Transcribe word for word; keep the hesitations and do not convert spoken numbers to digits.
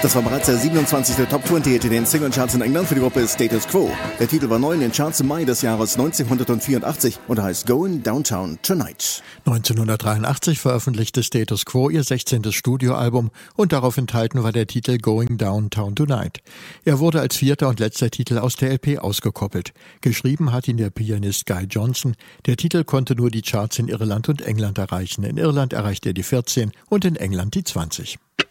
Das war bereits der siebenundzwanzigste Top zwanzig Hit in den Singlecharts in England für die Gruppe Status Quo. Der Titel war neu in den Charts im Mai des Jahres neunzehnhundertvierundachtzig und heißt Going Downtown Tonight. neunzehnhundertdreiundachtzig veröffentlichte Status Quo ihr sechzehntes Studioalbum und darauf enthalten war der Titel Going Downtown Tonight. Er wurde als vierter und letzter Titel aus der L P ausgekoppelt. Geschrieben hat ihn der Pianist Guy Johnson. Der Titel konnte nur die Charts in Irland und England erreichen. In Irland erreichte er die vierzehn und in England die zwanzig.